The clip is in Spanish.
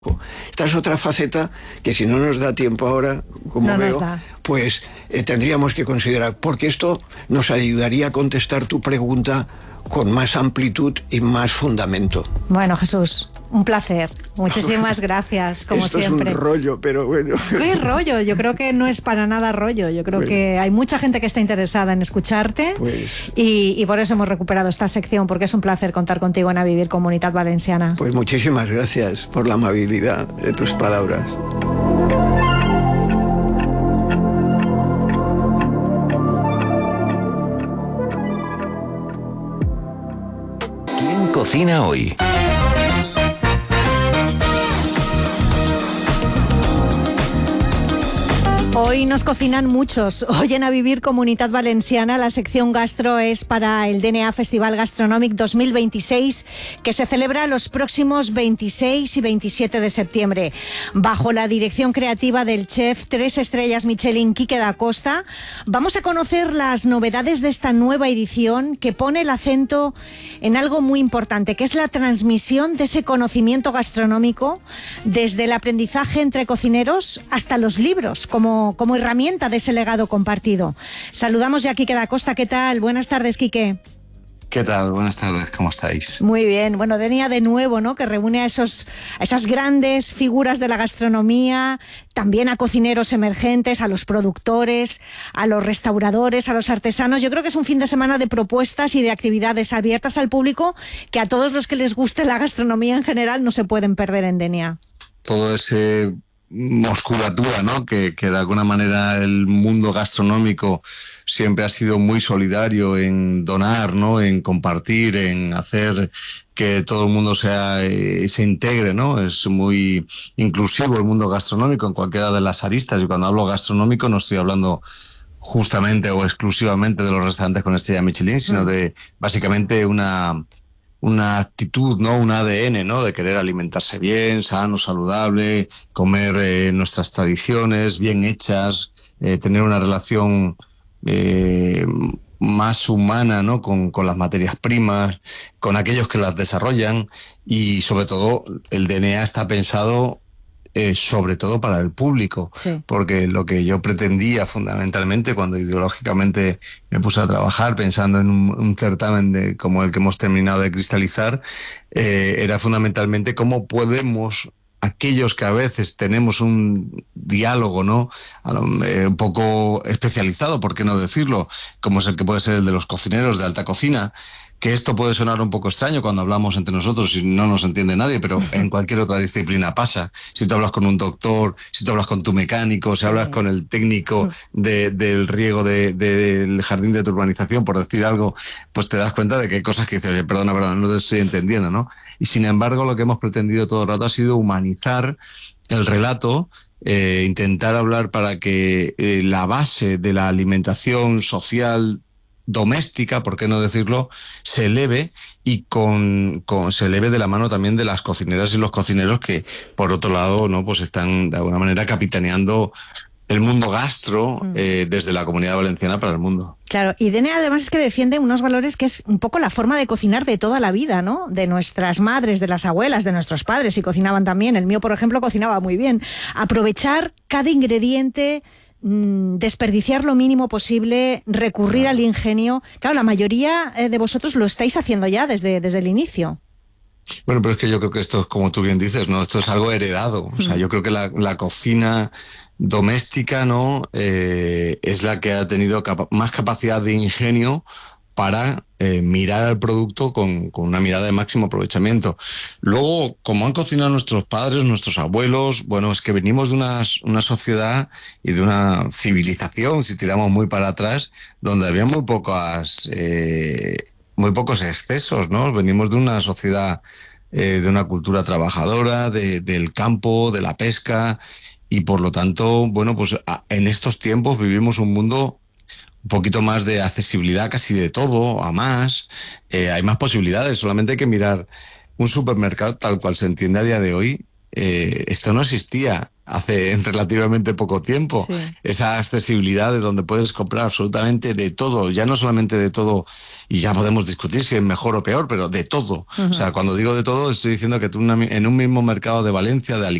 Esta es otra faceta que, si no nos da tiempo ahora, como veo, pues tendríamos que considerar, porque esto nos ayudaría a contestar tu pregunta con más amplitud y más fundamento. Bueno, Jesús, un placer. Muchísimas gracias, como esto siempre. Es un rollo, pero bueno. ¿Qué rollo? Yo creo que no es para nada rollo. Yo creo que hay mucha gente que está interesada en escucharte, y por eso hemos recuperado esta sección, porque es un placer contar contigo en A Vivir Comunitat Valenciana. Pues muchísimas gracias por la amabilidad de tus palabras. ¿Quién cocina hoy? Hoy nos cocinan muchos. Hoy en A Vivir Comunitat Valenciana la sección gastro es para el DNA Festival Gastronòmic 2026, que se celebra los próximos 26 y 27 de septiembre. Bajo la dirección creativa del chef 3 estrellas Michelin Quique da Costa, vamos a conocer las novedades de esta nueva edición, que pone el acento en algo muy importante, que es la transmisión de ese conocimiento gastronómico desde el aprendizaje entre cocineros hasta los libros, como herramienta de ese legado compartido. Saludamos ya a Quique da Costa. ¿Qué tal? Buenas tardes, Quique. ¿Qué tal? Buenas tardes, ¿cómo estáis? Muy bien. Bueno, DNA de nuevo, ¿no?, que reúne a esas grandes figuras de la gastronomía, también a cocineros emergentes, a los productores, a los restauradores, a los artesanos. Yo creo que es un fin de semana de propuestas y de actividades abiertas al público que a todos los que les guste la gastronomía en general no se pueden perder en DNA. Todo ese musculatura, ¿no?, que de alguna manera el mundo gastronómico siempre ha sido muy solidario en donar, ¿no?, en compartir, en hacer que todo el mundo se integre, ¿no? Es muy inclusivo el mundo gastronómico en cualquiera de las aristas, y cuando hablo gastronómico no estoy hablando justamente o exclusivamente de los restaurantes con estrella Michelin, sino de básicamente una actitud, ¿no?, un ADN, ¿no?, de querer alimentarse bien, sano, saludable, comer nuestras tradiciones bien hechas, tener una relación más humana, ¿no?, con las materias primas, con aquellos que las desarrollan, y sobre todo el DNA está pensado sobre todo para el público, porque lo que yo pretendía fundamentalmente cuando ideológicamente me puse a trabajar pensando en un certamen como el que hemos terminado de cristalizar, era fundamentalmente cómo podemos, aquellos que a veces tenemos un diálogo, ¿no?, un poco especializado, por qué no decirlo, como es el que puede ser el de los cocineros de alta cocina, que esto puede sonar un poco extraño cuando hablamos entre nosotros y no nos entiende nadie, pero en cualquier otra disciplina pasa. Si tú hablas con un doctor, si tú hablas con tu mecánico, si hablas con el técnico del riego del jardín de tu urbanización, por decir algo, pues te das cuenta de que hay cosas que dices, perdona, no te estoy entendiendo, ¿no? Y sin embargo, lo que hemos pretendido todo el rato ha sido humanizar el relato, intentar hablar para que la base de la alimentación social doméstica, por qué no decirlo, se eleve, y se eleve de la mano también de las cocineras y los cocineros que, por otro lado, ¿no?, pues están de alguna manera capitaneando el mundo gastro desde la Comunidad Valenciana para el mundo. Claro, y DNA además es que defiende unos valores que es un poco la forma de cocinar de toda la vida, ¿no?, de nuestras madres, de las abuelas, de nuestros padres, y cocinaban también. El mío, por ejemplo, cocinaba muy bien. Aprovechar cada ingrediente, desperdiciar lo mínimo posible, recurrir al ingenio. Claro, la mayoría de vosotros lo estáis haciendo ya desde el inicio. Bueno, pero es que yo creo que esto, como tú bien dices, ¿no?, esto es algo heredado. O sea, yo creo que la cocina doméstica, ¿no?, es la que ha tenido más capacidad de ingenio para mirar al producto con una mirada de máximo aprovechamiento. Luego, como han cocinado nuestros padres, nuestros abuelos, bueno, es que venimos de una sociedad y de una civilización, si tiramos muy para atrás, donde había muy pocos excesos, ¿no? Venimos de una sociedad, de una cultura trabajadora, del campo, de la pesca, y por lo tanto, bueno, pues en estos tiempos vivimos un mundo un poquito más de accesibilidad casi de todo, a más. Hay más posibilidades, solamente hay que mirar un supermercado tal cual se entiende a día de hoy. esto no existía hace relativamente poco tiempo. Sí. Esa accesibilidad de donde puedes comprar absolutamente de todo, ya no solamente de todo, y ya podemos discutir si es mejor o peor, pero de todo. O sea, cuando digo de todo, estoy diciendo que tú en un mismo mercado de Valencia, de Alicante,